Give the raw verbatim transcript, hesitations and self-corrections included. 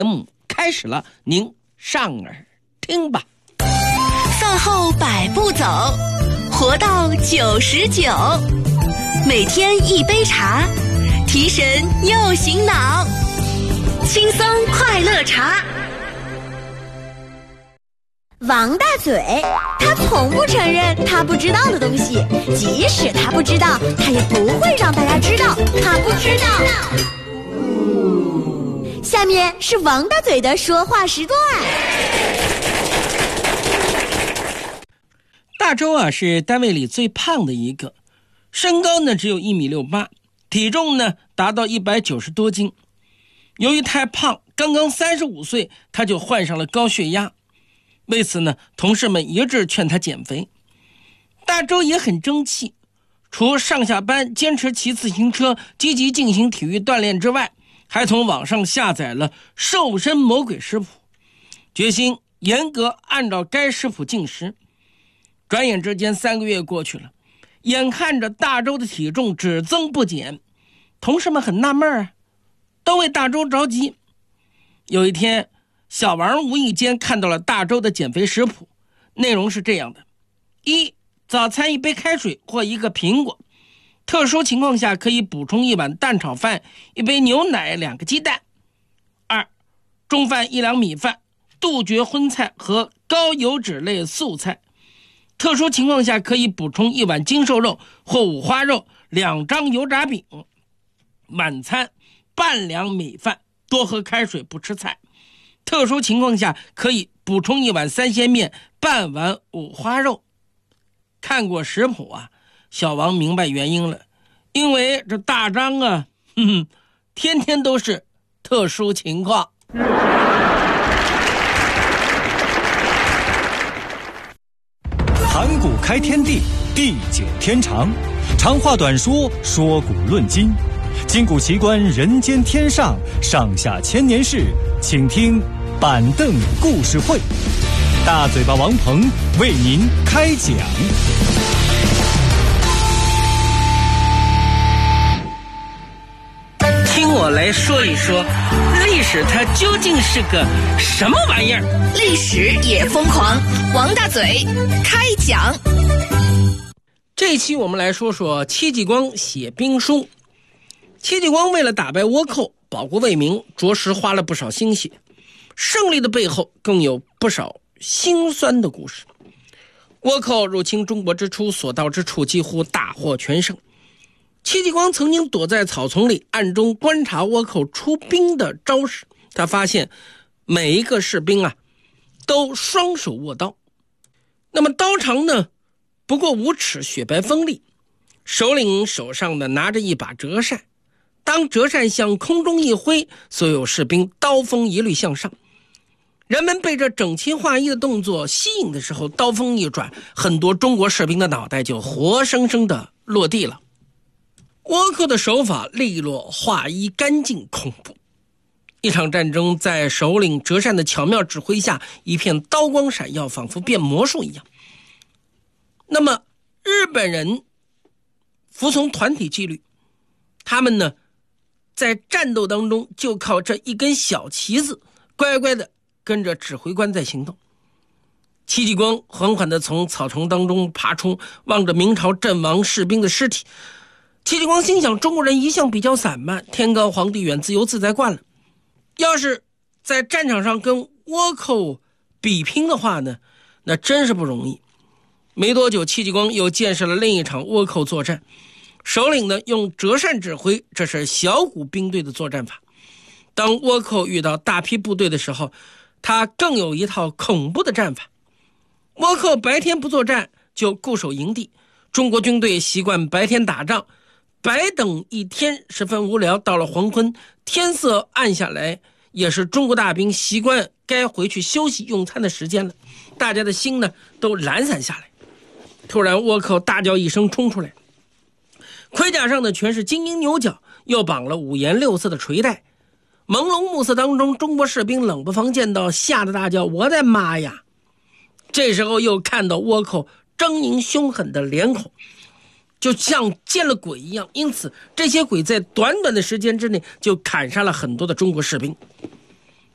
节目开始了，您上耳听吧。 饭后百步走，活到九十九。每天一杯茶，提神又醒脑。轻松快乐茶。 王大嘴，他从不承认他不知道的东西，即使他不知道，他也不会让大家知道他不知道。下面是王大嘴的说话时段。 大周啊是单位里最胖的一个，身高呢只有一米六八，体重呢达到一百九十多斤。由于太胖，刚刚三十五岁他就患上了高血压。为此呢，同事们一致劝他减肥。大周也很争气，除上下班坚持骑自行车、积极进行体育锻炼之外，还从网上下载了瘦身魔鬼食谱，决心严格按照该食谱进食。转眼之间三个月过去了，眼看着大周的体重只增不减，同事们很纳闷啊，都为大周着急。有一天，小王无意间看到了大周的减肥食谱，内容是这样的：一、早餐一杯开水或一个苹果，特殊情况下可以补充一碗蛋炒饭、一杯牛奶、两个鸡蛋。二、中饭一两米饭，杜绝荤菜和高油脂类素菜，特殊情况下可以补充一碗精瘦肉或五花肉、两张油炸饼。晚餐半两米饭，多喝开水不吃菜，特殊情况下可以补充一碗三鲜面，半碗五花肉。看过食谱啊，小王明白原因了，因为这大张啊，哼哼，天天都是特殊情况。 盘古开天地，地解天长，长话短说，说古论今，今古奇观，人间天上，上下千年事，请听板凳故事会。大嘴巴王鹏为您开讲。 听我来说一说，历史它究竟是个什么玩意儿？ 历史也疯狂，王大嘴开讲。 这一期我们来说说戚继光写兵书。戚继光为了打败倭寇，保国卫民，着实花了不少心血。胜利的背后更有不少辛酸的故事。倭寇入侵中国之初，所到之处几乎大获全胜。戚继光曾经躲在草丛里暗中观察倭寇出兵的招式，他发现每一个士兵啊都双手握刀，那么刀长呢不过五尺，雪白锋利，首领手上呢拿着一把折扇，当折扇向空中一挥，所有士兵刀锋一律向上。人们被这整齐划一的动作吸引的时候，刀锋一转，很多中国士兵的脑袋就活生生的落地了。倭寇的手法利落划一，干净恐怖。一场战争在首领折扇的巧妙指挥下，一片刀光闪耀，仿佛变魔术一样。那么日本人服从团体纪律，他们呢在战斗当中就靠这一根小旗子乖乖的跟着指挥官在行动。戚继光缓缓地从草丛当中爬出，望着明朝阵亡士兵的尸体，戚继光心想，中国人一向比较散漫，天高皇帝远，自由自在惯了，要是在战场上跟倭寇比拼的话呢，那真是不容易。没多久，戚继光又见识了另一场倭寇作战，首领呢用折扇指挥，这是小股兵队的作战法。当倭寇遇到大批部队的时候，他更有一套恐怖的战法。倭寇白天不作战，就固守营地，中国军队习惯白天打仗，白等一天十分无聊，到了黄昏，天色暗下来，也是中国大兵习惯该回去休息用餐的时间了，大家的心呢都懒散下来。突然倭寇大叫一声冲出来，盔甲上的全是金银牛角，又绑了五颜六色的垂带。朦胧暮色当中，中国士兵冷不防见到，吓得大叫，我的妈呀！这时候又看到倭寇狰狞凶狠的脸孔，就像见了鬼一样，因此这些鬼在短短的时间之内就砍杀了很多的中国士兵。